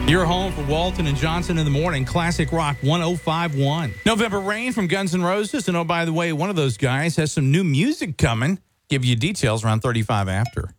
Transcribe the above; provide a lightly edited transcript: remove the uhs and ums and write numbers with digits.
Your home for Walton and Johnson in the morning. Classic Rock 105.1. November Rain from Guns N' Roses. And oh, by the way, one of those guys has some new music coming. Give you details around 35 after.